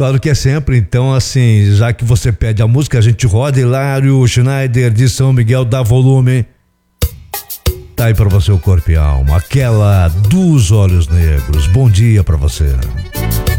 Claro que é sempre, então assim, já que você pede a música, a gente roda. Hilário Schneider de São Miguel, dá volume. Tá aí pra você o Corpo e Alma, aquela dos Olhos Negros. Bom dia pra você.